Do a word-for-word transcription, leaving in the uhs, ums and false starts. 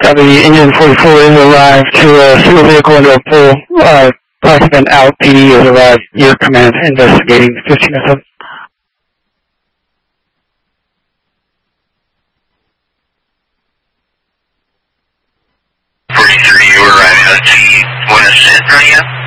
Copy, Engine forty-four is arrived to uh, see a vehicle into a pool. Uh, participant out, P D has arrived. Your command investigating fifteen oh seven. forty-three, you were arriving at T. What is it, right?